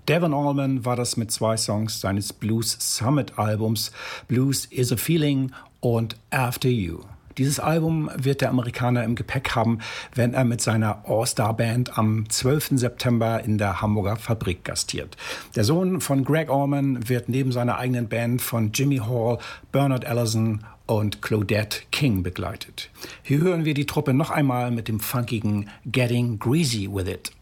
Devon Allman war das mit 2 Songs seines Blues Summit Albums Blues is a Feeling und After You. Dieses Album wird der Amerikaner im Gepäck haben, wenn er mit seiner All-Star-Band am 12. September in der Hamburger Fabrik gastiert. Der Sohn von Greg Allman wird neben seiner eigenen Band von Jimmy Hall, Bernard Allison und Claudette King begleitet. Hier hören wir die Truppe noch einmal mit dem funkigen Getting Greasy With It.